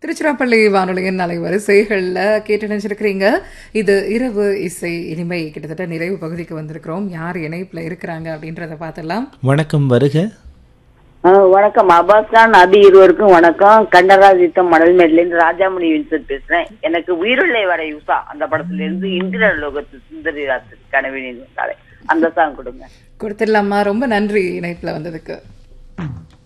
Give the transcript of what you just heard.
திருச்சிராப்பள்ளி வானொலியின் அலைவரிசைகள்ல கேட்டு நினைச்சிருக்கிறீங்க. இது இரவு இசை இனிமை. கிட்டத்தட்ட நிறைவு பகுதிக்கு வந்திருக்கிறோம். யார் இணைப்புல இருக்கிறாங்க அப்படின்றத பார்த்துடலாம். வணக்கம், வருக. வணக்கம் அப்பாஸ் கான், அபி இருவருக்கும் வணக்கம். கண்டராஜித்தம் மணல்மேட்லேருந்து ராஜாமணி வின்சென்ட் பேசுறேன். எனக்கு உயிருள்ளை வரை யூசா அந்த படத்துல இருந்து இந்திர லோகத்து சுந்தரி ராத்திரி கனவினின் அந்த சாங் கொடுங்க. கொடுத்துடலாமா? ரொம்ப நன்றி இணைப்புல வந்ததுக்கு.